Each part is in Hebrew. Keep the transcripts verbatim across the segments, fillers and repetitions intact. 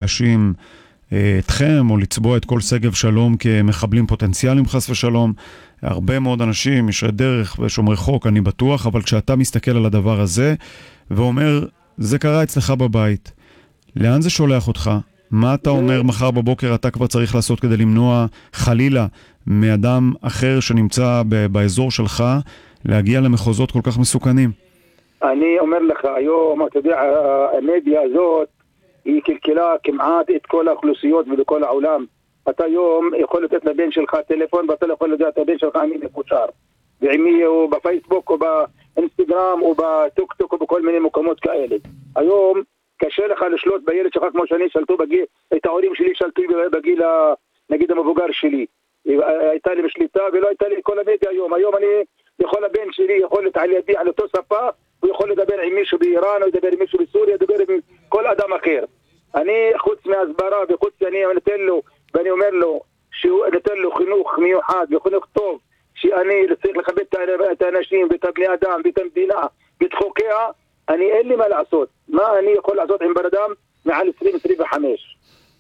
להאשים אתכם, או לצבוע את כל שגב שלום כמחבלים פוטנציאליים חס ושלום. הרבה מאוד אנשים, ישרי דרך ושומרי חוק, אני בטוח, אבל כשאתה מסתכל על הדבר הזה, ואומר, זה קרה אצלך בבית, לאן זה שולח אותך? מה אתה אומר מחר בבוקר אתה כבר צריך לעשות כדי למנוע חלילה מאדם אחר שנמצא באזור שלך להגיע למחוזות כל כך מסוכנים? אני אומר לך, היום, אתה יודע, המדיה הזאת היא כלכלה כמעט את כל האוכלוסיות ובכל העולם. אתה היום יכול לתת לבן שלך טלפון, ואתה לא יכול לדעת הבן שלך עמי מקושר. ועמי הוא בפייסבוק או באינסטגרם או בטוק טוק או בכל מיני מקומות כאלה. היום קשה לך לשלוט בילד שלך כמו שאני שלטו בגיל, את ההורים שלי שלטו בגיל, נגיד המבוגר שלי. הייתה לי בשליטה ולא הייתה לי כל המדיה היום. היום אני יכול, הבן שלי יכול לתעל ידי על אותו שפה, הוא יכול לדבר עם מישהו באיראן, או לדבר עם מישהו בסוריה, לדבר עם כל אדם אחר. אני, חוץ מהסברה וחוץ אני נותן לו, ואני אומר לו, שהוא נותן לו חינוך מיוחד וחינוך טוב, שאני צריך לכבד את האנשים ואת הבני אדם ואת המדינה ואת חוקיה, אני אין לי מה לעשות. מה אני יכול לעשות עם בן אדם מעל עשרים עשרים וחמש?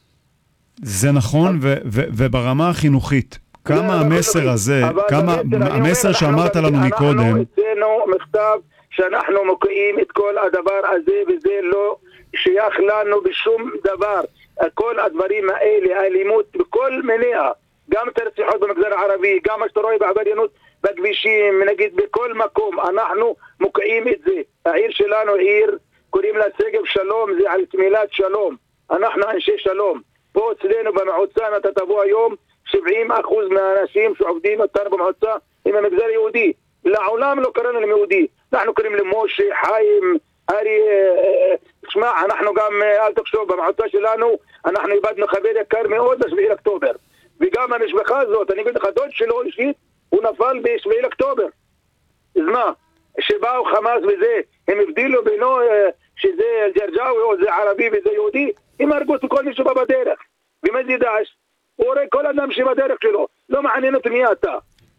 זה נכון, ו- ו- וברמה החינוכית, כמה המסר הזה, כמה המסר שאמרת לנו מקודם, אנחנו אצלנו מכתב שאנחנו מוקיעים את כל הדבר הזה, וזה לא שייך לנו בשום דבר. כל הדברים האלה, האלימות בכל מניעה, גם את הרציחות במגזר הערבי, גם מה שאתה רואה בעבריינות בכבישים, נגיד בכל מקום, אנחנו מוקיעים את זה. העיר שלנו עיר, קוראים לה שגב שלום, זה על מילת שלום. אנחנו אנשי שלום. פה אצלנו במועצה, אתה תבוא היום, שבעים אחוז מהאנשים שעובדים אותנו במועצה עם המגזר היהודי. לעולם לא קראנו להם יהודי. אנחנו קוראים למשה, חיים, ארי, תשמע, אנחנו גם, אל תחשוב, במועצה שלנו, אנחנו איבדנו חבר יקר מאוד בשביעי לאוקטובר. וגם המשפחה הזאת, אני אגיד לך, דוד שלו אישית, הוא נפל בשביעי לאוקטובר. אז מה? שבאו חמאס וזה, הם הבדילו בינו שזה ג'רג'אווי או זה ערבי וזה יהודי, הם הרגו את כל מישהו בדרך. ומה זה דאעש? הוא רואה כל אדם שבדרך שלו, לא מעניין אותי מי אתה.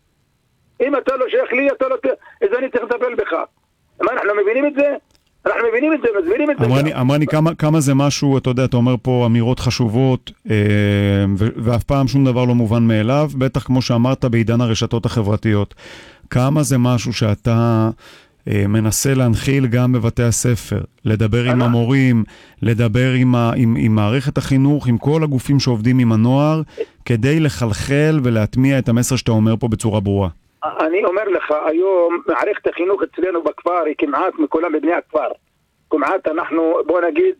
אם אתה לא שייך לי, אתה לא... אז אני צריך לטפל בך. מה, אנחנו מבינים את זה? אנחנו מבינים את זה, מזמינים את זה. אמרני, אמרני, כמה, כמה זה משהו, אתה יודע, אתה אומר פה אמירות חשובות, אה, ואף פעם שום דבר לא מובן מאליו, בטח כמו שאמרת בעידן הרשתות החברתיות. כמה זה משהו שאתה אה, מנסה להנחיל גם בבתי הספר, לדבר עם המורים, לדבר עם, ה, עם, עם מערכת החינוך, עם כל הגופים שעובדים עם הנוער, כדי לחלחל ולהטמיע את המסר שאתה אומר פה בצורה ברורה. אני אומר לך, היום מערכת החינוך אצלנו בכפר היא כמעט מכולם בבני הכפר. כמעט אנחנו, בוא נגיד,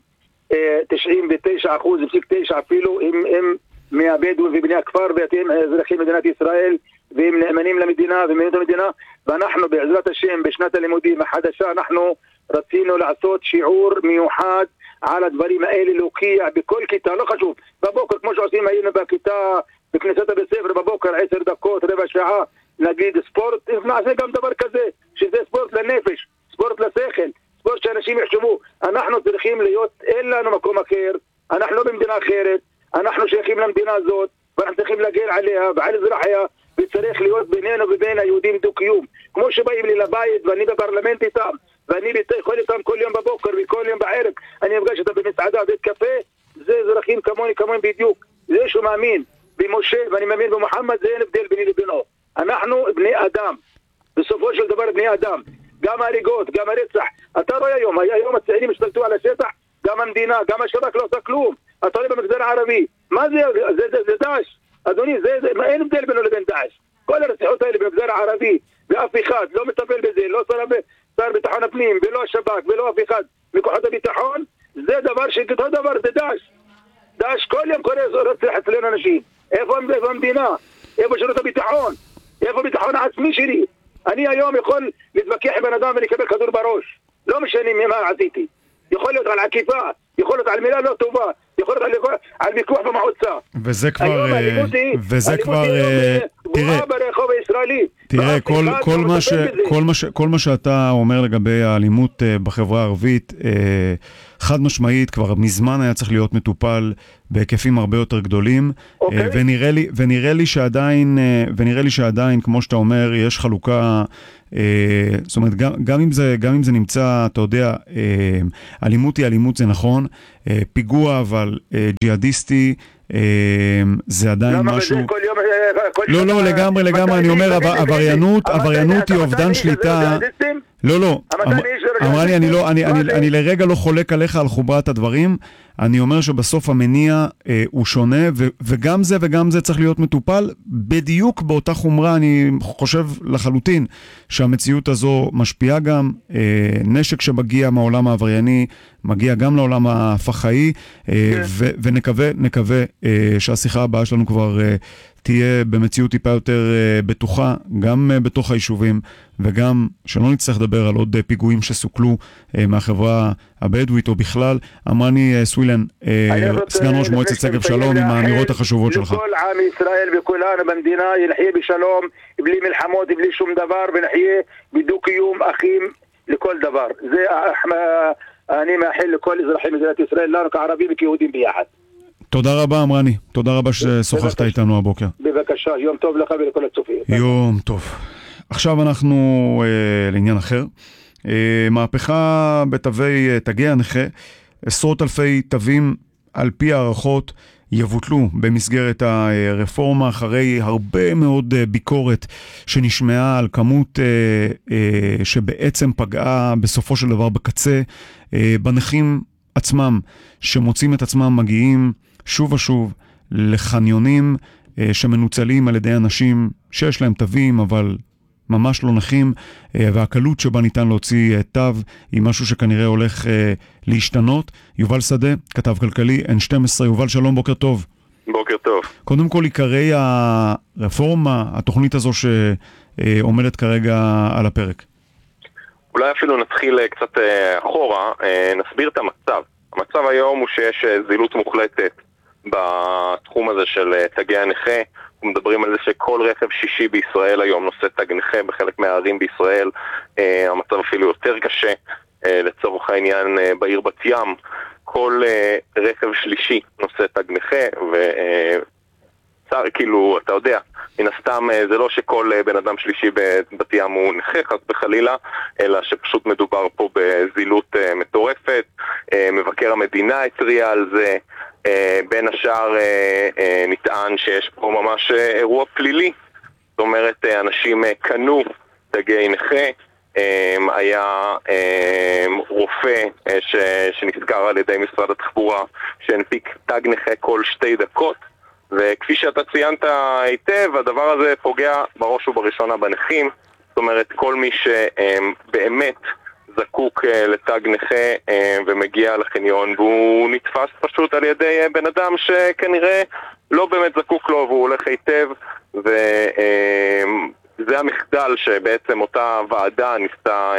תשעים ותשעה אחוז, פסיק תשע אפילו, הם, הם מהבדואים ובני הכפר, ואתם אזרחים מדינת ישראל, והם נאמנים למדינה ומדינת המדינה, ואנחנו בעזרת השם בשנת הלימודים החדשה, אנחנו רצינו לעשות שיעור מיוחד על הדברים האלה, להוקיע בכל כיתה, לא חשוב, בבוקר כמו שעושים היינו בכיתה, בכניסת הבית ספר בבוקר, עשר דקות, רבע שעה, נגיד ספורט, נעשה גם דבר כזה, שזה ספורט לנפש, ספורט לשכל, ספורט שאנשים יחשבו, אנחנו צריכים להיות, אין לנו מקום אחר, אנחנו לא במדינה אחרת, אנחנו שייכים למדינה הזאת, ואנחנו צריכים להגן עליה ועל אזרחיה, וצריך להיות בינינו ובין היהודים דו-קיום. כמו שבאים לי לבית ואני בפרלמנט איתם, ואני יכול איתם כל יום בבוקר וכל יום בערב, אני אפגש אותם במסעדה, בית קפה, זה אזרחים כמוני, כמוני בדיוק. זה שהוא מאמין במשה ואני מאמין במוחמד, זה אין הבדל ביני לבינו. אנחנו בני אדם, בסופו של דבר בני אדם, גם הריגות, גם הרצח. אתה רואה היום, היום הצעירים השתלטו על השטח, גם המדינה, גם השב"כ לא עושה כלום. אתה רואה במגזר הערבי, מה זה? זה, זה, זה דאעש. אדוני, זה, זה, אין הבדל בינו לבין דאעש. כל הרציחות האלה במגזר הערבי, ואף אחד לא מטפל בזה, לא שר, שר ביטחון הפנים, ולא השב"כ, ולא אף אחד מכוחות הביטחון, זה דבר שכתוב דבר, זה דאעש. דאעש כל יום קורא רצח אצלנו אנשים. איפה, איפה המדינה? איפה שירות הביטחון? איפה הביטחון העצמי שלי? אני היום יכול להתווכח עם בן אדם ולקבל כדור בראש. לא משנה מה עשיתי. יכול להיות על עקיפה, יכול להיות על מילה לא טובה, יכול להיות על, על ויכוח במועצה. וזה כבר... וזה כבר... תראה, ברחוב הישראלי. תראה, כל, כל, מה ש, כל, מה ש, כל מה שאתה אומר לגבי האלימות בחברה הערבית, חד משמעית כבר מזמן היה צריך להיות מטופל בהיקפים הרבה יותר גדולים, okay. ונראה לי, ונראה לי שעדיין, ונראה לי שעדיין, כמו שאתה אומר, יש חלוקה, זאת אומרת, גם, גם אם זה, גם אם זה נמצא, אתה יודע, אלימות היא אלימות, זה נכון, פיגוע, אבל ג'יהאדיסטי, זה עדיין משהו... לא, לא, לגמרי, לגמרי, אני אומר, עבריינות, עבריינות היא אובדן שליטה... לא, לא, אמרה לי, אני, לא, אני, אני, אני לרגע לא חולק עליך על חומרת הדברים, אני אומר שבסוף המניע אה, הוא שונה, ו, וגם זה וגם זה צריך להיות מטופל בדיוק באותה חומרה. אני חושב לחלוטין שהמציאות הזו משפיעה גם, אה, נשק שמגיע מהעולם העברייני, מגיע גם לעולם הפח"עי, אה, ו, ונקווה, נקווה אה, שהשיחה הבאה שלנו כבר אה, תהיה במציאות טיפה יותר אה, בטוחה, גם אה, בתוך היישובים, וגם שלא נצטרך לדבר על עוד פיגועים שסוכלו אה, מהחברה הבדואית או בכלל. אמרני אה, סווילן, אה, סגן ראש מועצת שגב שלום, עם האמירות החשובות שלך. לכל עם ישראל וכולנו במדינה ינחיה בשלום, בלי מלחמות, בלי שום דבר, ונחיה בדו-קיום אחים לכל דבר. זה אני מאחל לכל אזרחי מדינת ישראל, לנו כערבים וכיהודים ביחד. תודה רבה אמרני, תודה רבה ששוחחת איתנו הבוקר. בבקשה, יום טוב לך ולכל הצופים. יום טוב. עכשיו אנחנו אה, לעניין אחר. אה, מהפכה בתווי אה, תגי הנכה, עשרות אלפי תווים על פי הערכות יבוטלו במסגרת הרפורמה, אחרי הרבה מאוד אה, ביקורת שנשמעה על כמות אה, אה, שבעצם פגעה בסופו של דבר בקצה, אה, בנכים עצמם שמוצאים את עצמם מגיעים שוב ושוב לחניונים אה, שמנוצלים על ידי אנשים שיש להם תווים אבל ממש לא נכים, והקלות שבה ניתן להוציא תו היא משהו שכנראה הולך להשתנות. יובל שדה, כתב כלכלי, אן שתים עשרה. יובל, שלום, בוקר טוב. בוקר טוב. קודם כל, עיקרי הרפורמה, התוכנית הזו שעומדת כרגע על הפרק. אולי אפילו נתחיל קצת אחורה, נסביר את המצב. המצב היום הוא שיש זילות מוחלטת בתחום הזה של תגי הנכה. אנחנו מדברים על זה שכל רכב שישי בישראל היום נושא תג נכה, בחלק מהערים בישראל אה, המצב אפילו יותר קשה. אה, לצורך העניין אה, בעיר בת ים כל אה, רכב שלישי נושא תג נכה, וצר, כאילו אתה יודע, מן הסתם אה, זה לא שכל אה, בן אדם שלישי בבת ים הוא נכה חס בחלילה, אלא שפשוט מדובר פה בזילות אה, מטורפת. אה, מבקר המדינה התריע על זה. Uh, בין השאר uh, uh, נטען שיש פה ממש uh, אירוע פלילי. זאת אומרת, uh, אנשים uh, קנו תגי נכה. uh, היה uh, רופא uh, ש, שנזכר על ידי משרד התחבורה שהנפיק תג נכה כל שתי דקות, וכפי שאתה ציינת היטב, הדבר הזה פוגע בראש ובראשונה בנכים. זאת אומרת, כל מי שבאמת זקוק לתג נכה ומגיע לחניון והוא נתפס פשוט על ידי בן אדם שכנראה לא באמת זקוק לו והוא הולך היטב, וזה המחדל שבעצם אותה ועדה ניסתה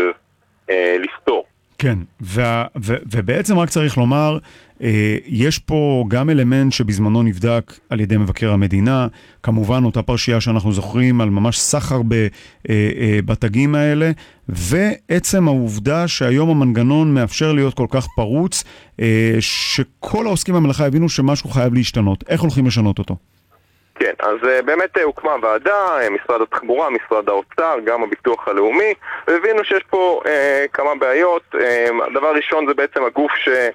לפתור. כן, ו- ו- ובעצם רק צריך לומר, אה, יש פה גם אלמנט שבזמנו נבדק על ידי מבקר המדינה, כמובן אותה פרשייה שאנחנו זוכרים על ממש סחר ב- אה, אה, בתגים האלה, ועצם העובדה שהיום המנגנון מאפשר להיות כל כך פרוץ, אה, שכל העוסקים במלאכה הבינו שמשהו חייב להשתנות. איך הולכים לשנות אותו? כן, אז באמת הוקמה ועדה, משרד התחבורה, משרד האוצר, גם הביטוח הלאומי, והבינו שיש פה אה, כמה בעיות. אה, הדבר הראשון זה בעצם הגוף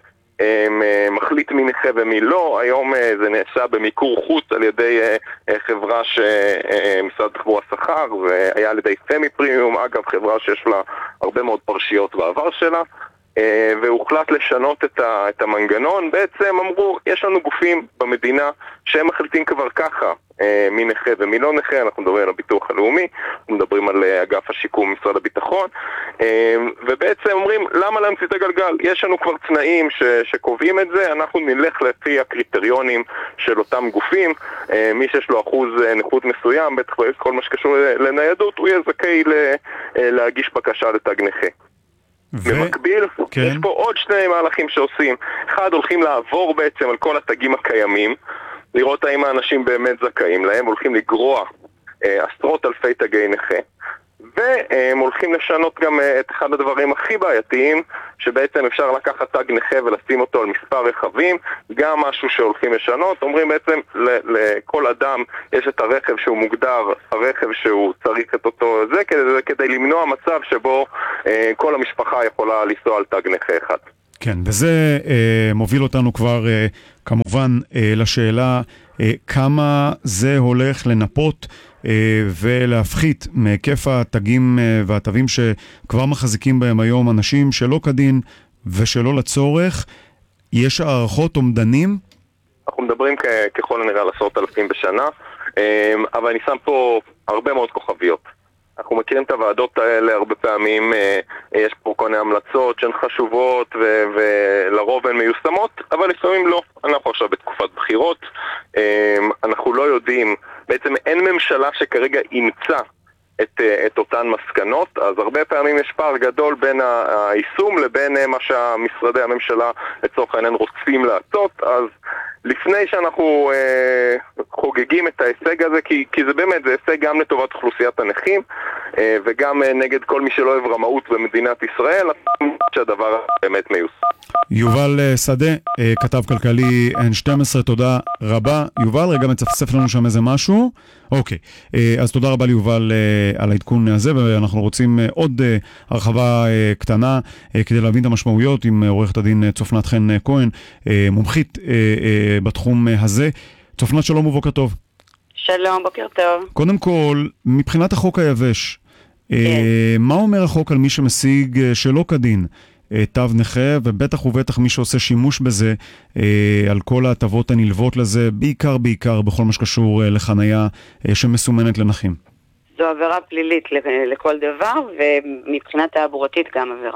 שמחליט מי נכה ומי לא. היום אה, זה נעשה במיקור חוץ על ידי אה, חברה שמשרד התחבורה שכר, והיה על ידי סמי פרימיום, אגב חברה שיש לה הרבה מאוד פרשיות בעבר שלה. Uh, והוחלט לשנות את, ה, את המנגנון. בעצם אמרו, יש לנו גופים במדינה שהם מחליטים כבר ככה uh, מי נכה ומי לא נכה. אנחנו מדברים על הביטוח הלאומי, אנחנו מדברים על uh, אגף השיקום משרד הביטחון, uh, ובעצם אומרים, למה להמציא את הגלגל? יש לנו כבר תנאים ש, שקובעים את זה, אנחנו נלך לפי הקריטריונים של אותם גופים. uh, מי שיש לו אחוז uh, נכות מסוים, בטח כל מה שקשור לניידות, הוא יהיה זכאי ל, uh, להגיש בקשה לתג נכה. ו... במקביל, כן. יש פה עוד שני מהלכים שעושים. אחד, הולכים לעבור בעצם על כל התגים הקיימים, לראות האם האנשים באמת זכאים להם, הולכים לגרוע אה, עשרות אלפי תגי נכה, והם הולכים לשנות גם אה, את אחד הדברים הכי בעייתיים, שבעצם אפשר לקחת תג נכה ולשים אותו על מספר רכבים, גם משהו שהולכים לשנות. אומרים בעצם לכל אדם יש את הרכב שהוא מוגדר, הרכב שהוא צריך את אותו זה, כדי, כדי למנוע מצב שבו אה, כל המשפחה יכולה לנסוע על תג נכה אחד. כן, וזה אה, מוביל אותנו כבר אה, כמובן אה, לשאלה אה, כמה זה הולך לנפות אה, ולהפחית מהיקף התגים אה, והתווים שכבר מחזיקים בהם היום אנשים שלא כדין ושלא לצורך. יש הערכות אומדנים? אנחנו מדברים כ- ככל הנראה על עשרות אלפים בשנה, אה, אבל אני שם פה הרבה מאוד כוכביות. אנחנו מכירים את הוועדות האלה הרבה פעמים, אה, יש פה כל מיני המלצות שהן חשובות ו- ולרוב הן מיושמות, אבל לפעמים לא. אנחנו עכשיו בתקופת בחירות, אה, אנחנו לא יודעים, בעצם אין ממשלה שכרגע אימצה את, את אותן מסקנות, אז הרבה פעמים יש פער גדול בין היישום לבין מה שהמשרדי הממשלה לצורך העניין רוצים לעשות. אז לפני שאנחנו אה, חוגגים את ההישג הזה, כי, כי זה באמת, זה הישג גם לטובת אוכלוסיית הנכים אה, וגם אה, נגד כל מי שלא אוהב רמאות במדינת ישראל, שהדבר באמת מיושם. יובל שדה, כתב כלכלי אן שתים עשרה, תודה רבה. יובל, רגע מצפצף לנו שם איזה משהו. אוקיי, אז תודה רבה ליובל על העדכון הזה, ואנחנו רוצים עוד הרחבה קטנה כדי להבין את המשמעויות עם עורכת הדין צופנת חן כהן, מומחית בתחום הזה. צופנת, שלום ובוקר טוב. שלום, בוקר טוב. קודם כל, מבחינת החוק היבש, כן. מה אומר החוק על מי שמשיג שלא כדין תו נכה, ובטח ובטח מי שעושה שימוש בזה אה, על כל ההטבות הנלוות לזה, בעיקר בעיקר בכל מה שקשור אה, לחנייה אה, שמסומנת לנכים? זו עבירה פלילית לכל דבר, ומבחינה תעבורתית גם עבירה.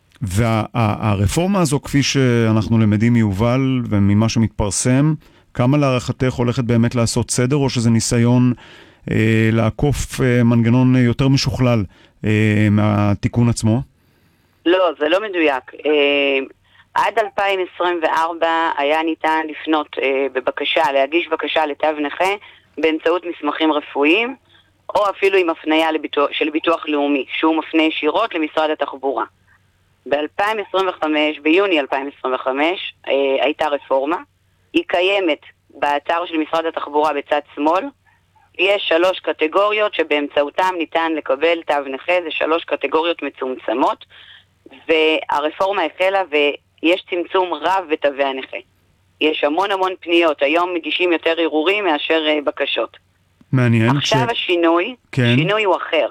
והרפורמה הזו, כפי שאנחנו למדים מיובל וממה שמתפרסם, כמה להערכתך הולכת באמת לעשות סדר, או שזה ניסיון אה, לעקוף אה, מנגנון יותר משוכלל אה, מהתיקון עצמו? לא, זה לא מדויק. אה, עד אלפיים עשרים וארבע היה ניתן לפנות אה, בבקשה, להגיש בקשה לתו נכה באמצעות מסמכים רפואיים, או אפילו עם הפניה לביטוח, של ביטוח לאומי, שהוא מפנה ישירות למשרד התחבורה. ב-אלפיים עשרים וחמש, ביוני אלפיים עשרים וחמש, אה, הייתה רפורמה. היא קיימת באתר של משרד התחבורה בצד שמאל. יש שלוש קטגוריות שבאמצעותם ניתן לקבל תו נכה, זה שלוש קטגוריות מצומצמות, והרפורמה החלה ויש צמצום רב בתווי הנכה. יש המון המון פניות, היום מגישים יותר ערעורים מאשר בקשות. מעניין. עכשיו ש... השינוי, כן. שינוי הוא אחר,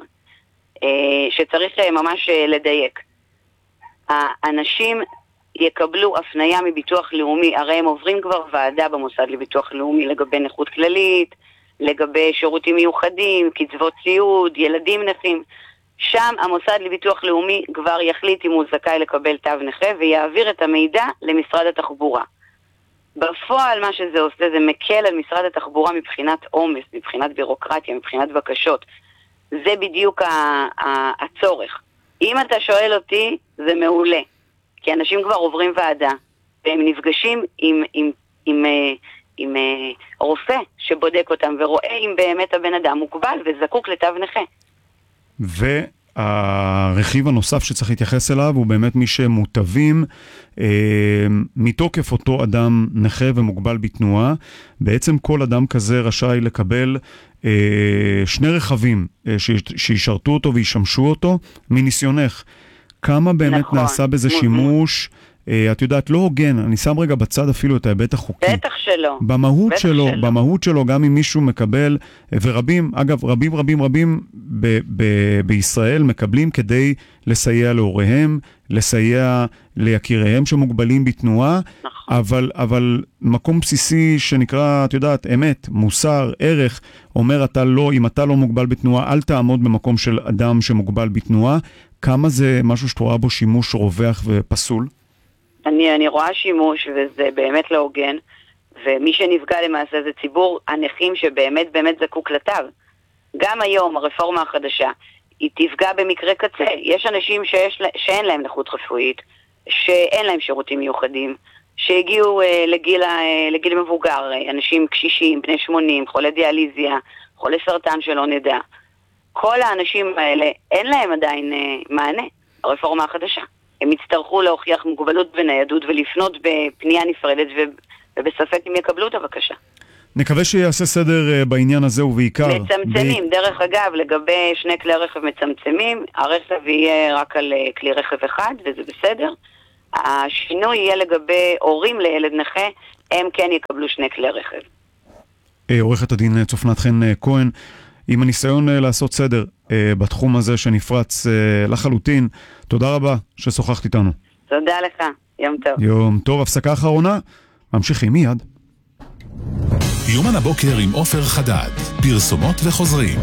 שצריך ממש לדייק. האנשים יקבלו הפניה מביטוח לאומי, הרי הם עוברים כבר ועדה במוסד לביטוח לאומי לגבי נכות כללית, לגבי שירותים מיוחדים, קצבות סיעוד, ילדים נכים. שם המוסד לביטוח לאומי כבר יחליט אם הוא זכאי לקבל תו נכה ויעביר את המידע למשרד התחבורה. בפועל מה שזה עושה זה מקל על משרד התחבורה מבחינת עומס, מבחינת בירוקרטיה, מבחינת בקשות. זה בדיוק הצורך. אם אתה שואל אותי, זה מעולה. כי אנשים כבר עוברים ועדה, והם נפגשים עם, עם, עם, עם, עם רופא שבודק אותם ורואה אם באמת הבן אדם מוגבל וזקוק לתו נכה. והרכיב הנוסף שצריך להתייחס אליו הוא באמת מי שמוטבים אה, מתוקף אותו אדם נכה ומוגבל בתנועה. בעצם כל אדם כזה רשאי לקבל אה, שני רכבים אה, שישרתו אותו וישמשו אותו. מניסיונך, כמה באמת נכון, נעשה בזה מוזמן. שימוש? אה, את יודעת, לא הוגן, אני שם רגע בצד אפילו את ההיבט החוקי. בטח שלא. במהות בטח שלו, שלא. במהות שלו, גם אם מישהו מקבל, ורבים, אגב, רבים רבים רבים ב- ב- בישראל מקבלים כדי לסייע להוריהם, לסייע ליקיריהם שמוגבלים בתנועה, נכון. אבל, אבל מקום בסיסי שנקרא, את יודעת, אמת, מוסר, ערך, אומר אתה לא, אם אתה לא מוגבל בתנועה, אל תעמוד במקום של אדם שמוגבל בתנועה. כמה זה משהו שתוראה בו שימוש רווח ופסול? אני, אני רואה שימוש, וזה באמת לא הוגן, ומי שנפגע למעשה זה ציבור הנכים שבאמת באמת זקוק לתו. גם היום הרפורמה החדשה, היא תפגע במקרה קצה. יש אנשים שיש, שאין להם נכות רפואית, שאין להם שירותים מיוחדים, שהגיעו אה, לגיל, אה, לגיל מבוגר, אה, אנשים קשישים, בני שמונים, חולי דיאליזיה, חולי סרטן שלא נדע. כל האנשים האלה, אין להם עדיין אה, מענה, הרפורמה החדשה. הם יצטרכו להוכיח מוגבלות וניידות ולפנות בפנייה נפרדת ובספק אם יקבלו את הבקשה. נקווה שיעשה סדר בעניין הזה ובעיקר... מצמצמים, ב... דרך אגב, לגבי שני כלי רכב מצמצמים, הרכב יהיה רק על כלי רכב אחד וזה בסדר, השינוי יהיה לגבי הורים לילד נכה, הם כן יקבלו שני כלי רכב. עורכת הדין צופנת חן כהן, עם הניסיון לעשות סדר בתחום הזה שנפרץ לחלוטין, תודה רבה ששוחחת איתנו. תודה לך, יום טוב. יום טוב, הפסקה אחרונה, ממשיכים מיד. יומן הבוקר עם עופר חדד, פרסומות וחוזרים.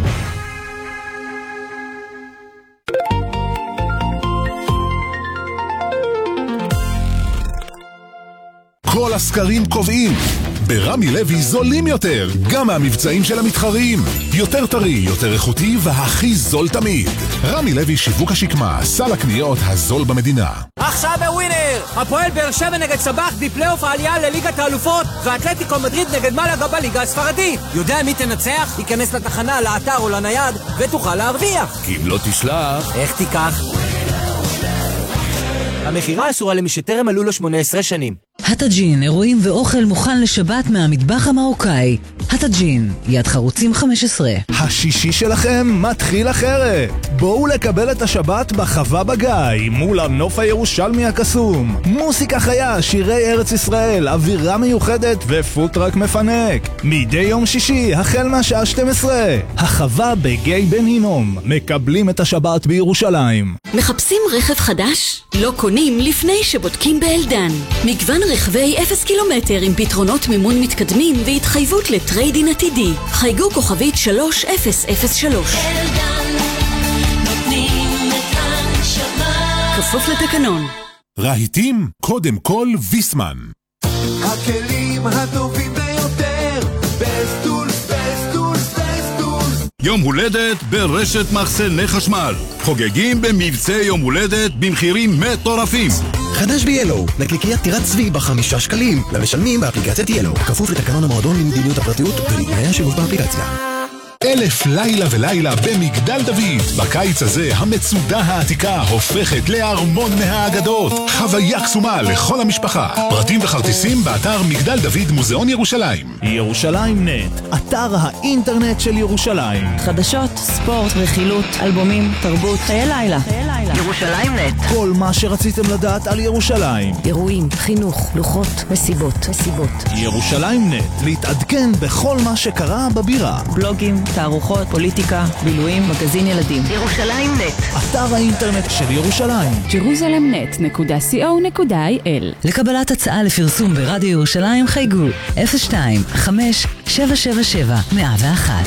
כל הסקרים קובעים, ברמי לוי זולים יותר, גם מהמבצעים של המתחרים. יותר טרי, יותר איכותי והכי זול תמיד. רמי לוי שיווק השקמה, סל הקניות הזול במדינה. עכשיו בווינר! הפועל באר שבע נגד סבח בפלייאוף העלייה לליגת האלופות, ואתלטיקו מדריד נגד מלאגה בליגה הספרדית. יודע מי תנצח? ייכנס לתחנה, לאתר או לנייד ותוכל להרוויח. כי אם לא תשלח, איך תיקח? המחירה אסורה למי שטרם מלאו לו שמונה עשרה שנים. הטאג'ין, אירועים ואוכל מוכן לשבת מהמטבח המרוקאי. הטאג'ין, יד חרוצים חמש עשרה. השישי שלכם מתחיל אחרת. בואו לקבל את השבת בחווה בגיא, מול הנוף הירושלמי הקסום. מוסיקה חיה, שירי ארץ ישראל, אווירה מיוחדת ופוטרק מפנק. מדי יום שישי, החל מהשעה שתים עשרה. החווה בגיא בן הינום. מקבלים את השבת בירושלים. מחפשים רכב חדש? לא קונים לפני שבודקים באלדן. מגוון רכבי אפס קילומטר עם פתרונות מימון מתקדמים והתחייבות לטריידין עתידי. חייגו כוכבית שלוש אפס אפס שלוש. אלדן, נותנים את הנשמה. כפוף לתקנון. רהיטים, קודם כל ויסמן. הכלים הטובים ביותר, בסטולס, בסטולס, בסטולס. יום הולדת ברשת מחסני חשמל. חוגגים במבצע יום הולדת במחירים מטורפים. חדש ב-Yellow, נקניקיית טירת צבי בחמישה שקלים, למשלמים באפליקציית Yellow, כפוף לתקנון המועדון למדיניות הפרטיות ולתנאי השימוש באפליקציה. אלף לילה ולילה במגדל דוד. בקיץ הזה המצודה העתיקה הופכת לארמון מהאגדות. חוויה קסומה לכל המשפחה. פרטים וכרטיסים באתר מגדל דוד מוזיאון ירושלים. ירושלים נט, אתר האינטרנט של ירושלים. חדשות, ספורט, רכילות, אלבומים, תרבות, חיי לילה. ירושלים נט. כל מה שרציתם לדעת על ירושלים. אירועים, חינוך, לוחות, מסיבות, מסיבות. ירושלים נט, להתעדכן בכל מה שקרה בבירה. בלוגים, תערוכות, פוליטיקה, בילויים, מגזין ילדים. ירושלים נט. אתר האינטרנט של ירושלים. ג'רוזלם נט נקודה סי או נקודה איי אל. לקבלת הצעה לפרסום ברדיו ירושלים חייגו אפס שתיים חמש שבע שבע שבע מאה ואחת.